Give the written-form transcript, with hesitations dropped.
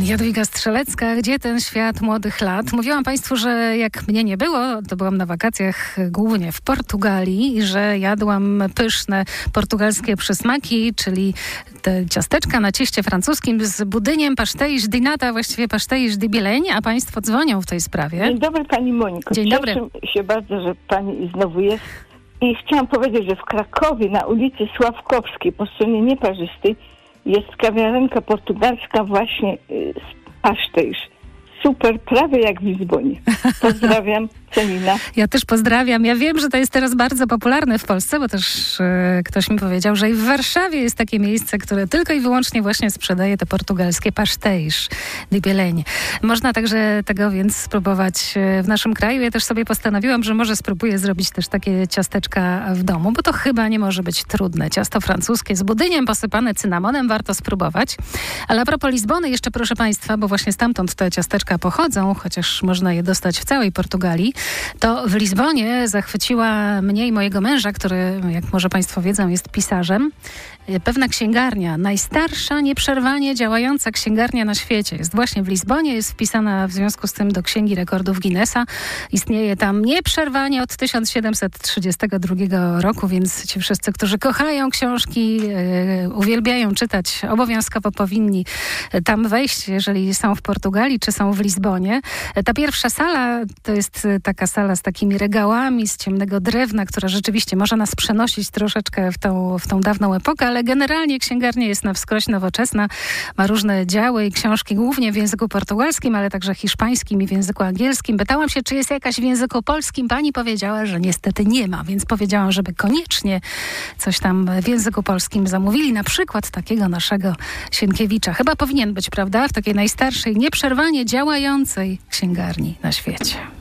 Jadwiga Strzelecka, gdzie ten świat młodych lat? Mówiłam Państwu, że jak mnie nie było, to byłam na wakacjach głównie w Portugalii i że jadłam pyszne portugalskie przysmaki, czyli te ciasteczka na cieście francuskim z budyniem pastéis de nata, właściwie pastéis de bieleń, a Państwo dzwonią w tej sprawie. Dzień dobry Pani Moniko. Dzień dobry. Cieszę się bardzo, że Pani znowu jest. I chciałam powiedzieć, że w Krakowie na ulicy Sławkowskiej po stronie Nieparzystej jest kawiarenka portugalska właśnie z pasztejsz. Super, prawie jak w Lizbonie. Pozdrawiam, Celina. Ja też pozdrawiam. Ja wiem, że to jest teraz bardzo popularne w Polsce, bo też ktoś mi powiedział, że i w Warszawie jest takie miejsce, które tylko i wyłącznie właśnie sprzedaje te portugalskie pastéis de bieleń. Można także tego więc spróbować w naszym kraju. Ja też sobie postanowiłam, że może spróbuję zrobić też takie ciasteczka w domu, bo to chyba nie może być trudne. Ciasto francuskie z budyniem posypane cynamonem, warto spróbować. Ale a propos Lizbony, jeszcze proszę Państwa, bo właśnie stamtąd te ciasteczka pochodzą, chociaż można je dostać w całej Portugalii, to w Lizbonie zachwyciła mnie i mojego męża, który, jak może Państwo wiedzą, jest pisarzem, pewna księgarnia, najstarsza nieprzerwanie działająca księgarnia na świecie. Jest właśnie w Lizbonie, jest wpisana w związku z tym do Księgi Rekordów Guinnessa. Istnieje tam nieprzerwanie od 1732 roku, więc ci wszyscy, którzy kochają książki, uwielbiają czytać, obowiązkowo powinni tam wejść, jeżeli są w Portugalii czy są w Lizbonie. Ta pierwsza sala to jest taka sala z takimi regałami z ciemnego drewna, która rzeczywiście może nas przenosić troszeczkę w tą dawną epokę, ale generalnie księgarnia jest na wskroś nowoczesna, ma różne działy i książki, głównie w języku portugalskim, ale także hiszpańskim i w języku angielskim. Pytałam się, czy jest jakaś w języku polskim. Pani powiedziała, że niestety nie ma, więc powiedziałam, żeby koniecznie coś tam w języku polskim zamówili, na przykład takiego naszego Sienkiewicza. Chyba powinien być, prawda? W takiej najstarszej, nieprzerwanie działającej księgarni na świecie.